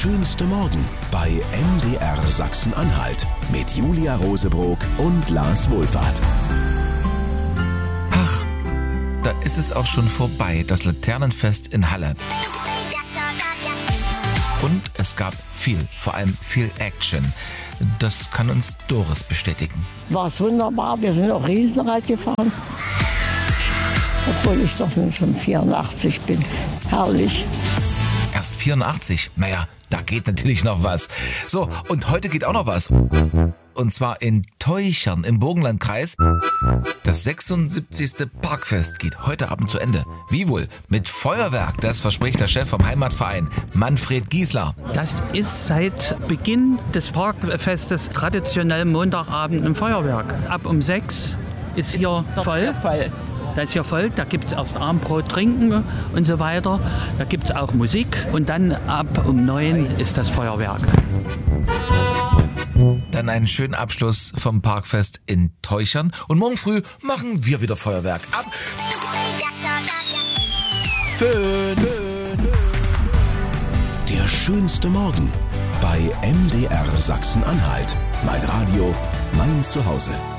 schönste Morgen bei MDR Sachsen-Anhalt mit Julia Rosebrock und Lars Wohlfahrt. Ach, da ist es auch schon vorbei, das Laternenfest in Halle. Und es gab vor allem viel Action. Das kann uns Doris bestätigen. War es wunderbar, wir sind auch Riesenrad gefahren. Obwohl ich doch nun schon 84 bin. Herrlich. Erst 84? Naja, da geht natürlich noch was. So, und heute geht auch noch was. Und zwar in Teuchern im Burgenlandkreis. Das 76. Parkfest geht heute Abend zu Ende. Wie wohl? Mit Feuerwerk, das verspricht der Chef vom Heimatverein, Manfred Giesler. Das ist seit Beginn des Parkfestes traditionell Montagabend ein Feuerwerk. Ab um 6 ist hier voll. Da ist hier voll, da gibt es erst Abendbrot, Trinken und so weiter. Da gibt es auch Musik und dann ab um 9 ist das Feuerwerk. Dann einen schönen Abschluss vom Parkfest in Teuchern. Und morgen früh machen wir wieder Feuerwerk. Ab 5. Der schönste Morgen bei MDR Sachsen-Anhalt. Mein Radio, mein Zuhause.